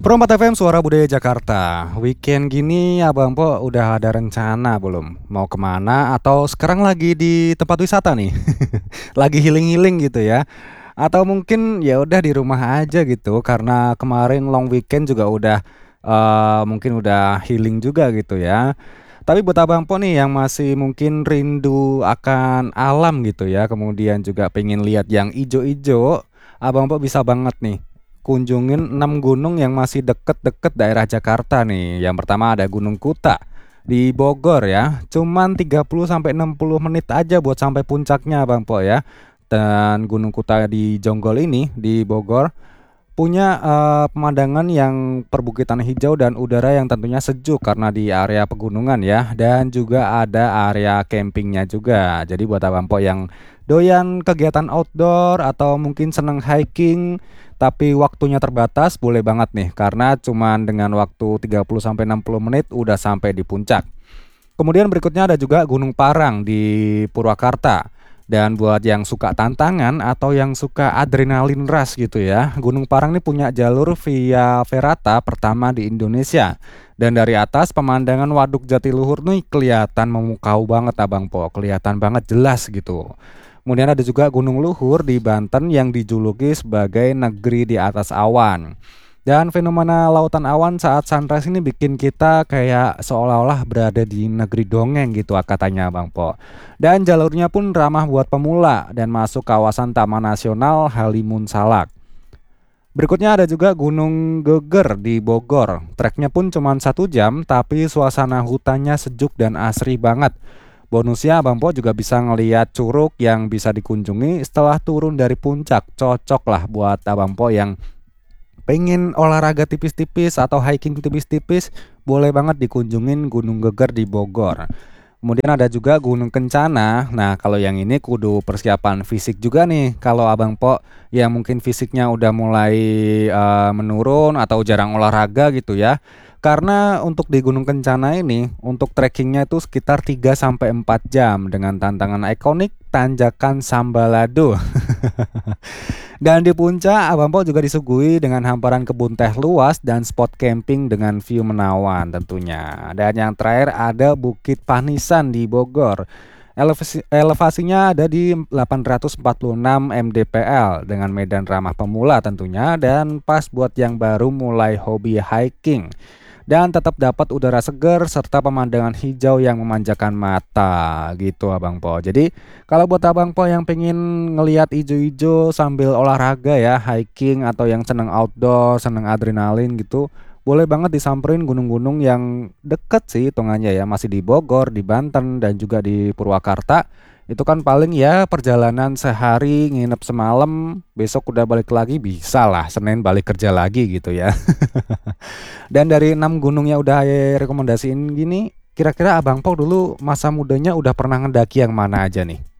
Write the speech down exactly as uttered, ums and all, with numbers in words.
Perompak F M Suara Budaya Jakarta. Weekend gini Abang Po udah ada rencana belum? Mau kemana atau sekarang lagi di tempat wisata nih? Lagi healing-healing gitu ya? Atau mungkin ya udah di rumah aja gitu karena kemarin long weekend juga udah eh, mungkin udah healing juga gitu ya. Tapi buat Abang Po nih yang masih mungkin rindu akan alam gitu ya, kemudian juga pengen lihat yang ijo-ijo, Abang Po bisa banget nih kunjungin enam gunung yang masih deket-deket daerah Jakarta nih. Yang pertama ada Gunung Kuta di Bogor ya. Cuman tiga puluh sampai enam puluh menit aja buat sampai puncaknya Bang Po ya. Dan Gunung Kuta di Jonggol ini di Bogor punya eh, pemandangan yang perbukitan hijau dan udara yang tentunya sejuk karena di area pegunungan ya, dan juga ada area campingnya juga. Jadi buat abang po yang doyan kegiatan outdoor atau mungkin seneng hiking tapi waktunya terbatas, boleh banget nih karena cuman dengan waktu tiga puluh sampai enam puluh menit udah sampai di puncak. Kemudian berikutnya ada juga Gunung Parang di Purwakarta. Dan buat yang suka tantangan atau yang suka adrenalin rush gitu ya, Gunung Parang ini punya jalur via ferata pertama di Indonesia. Dan dari atas pemandangan Waduk Jatiluhur nih kelihatan memukau banget Abang Po, kelihatan banget jelas gitu. Kemudian ada juga Gunung Luhur di Banten yang dijuluki sebagai negeri di atas awan. Dan fenomena lautan awan saat sunrise ini bikin kita kayak seolah-olah berada di negeri dongeng gitu ah, katanya Bang Po. Dan jalurnya pun ramah buat pemula dan masuk kawasan Taman Nasional Halimun Salak. Berikutnya ada juga Gunung Geger di Bogor. Treknya pun cuma satu jam tapi suasana hutannya sejuk dan asri banget. Bonusnya Bang Po juga bisa ngeliat curug yang bisa dikunjungi setelah turun dari puncak. Cocok lah buat Abang Po yang pengen olahraga tipis-tipis atau hiking tipis-tipis, boleh banget dikunjungin Gunung Geger di Bogor. Kemudian ada juga Gunung Kencana. Nah, kalau yang ini kudu persiapan fisik juga nih. Kalau Abang Po yang mungkin fisiknya udah mulai eh, menurun atau jarang olahraga gitu ya. Karena untuk di Gunung Kencana ini, untuk trekkingnya itu sekitar tiga sampai empat jam dengan tantangan ikonik tanjakan Sambalado. Dan di puncak, Abang Po juga disuguhi dengan hamparan kebun teh luas dan spot camping dengan view menawan tentunya. Dan yang terakhir ada Bukit Panisan di Bogor. Elevasi, elevasinya ada di delapan ratus empat puluh enam mdpl dengan medan ramah pemula tentunya dan pas buat yang baru mulai hobi hiking. Dan tetap dapat udara segar serta pemandangan hijau yang memanjakan mata gitu Abang Po. Jadi kalau buat Abang Po yang pengen ngelihat ijo-ijo sambil olahraga ya, hiking atau yang seneng outdoor, seneng adrenalin gitu, boleh banget disamperin gunung-gunung yang deket sih hitungannya ya, masih di Bogor, di Banten dan juga di Purwakarta. Itu kan paling ya perjalanan sehari nginep semalam, besok udah balik lagi bisa lah, Senin balik kerja lagi gitu ya. Dan dari enam gunung yang udah rekomendasiin gini, kira-kira Abang Po dulu masa mudanya udah pernah ngedaki yang mana aja nih?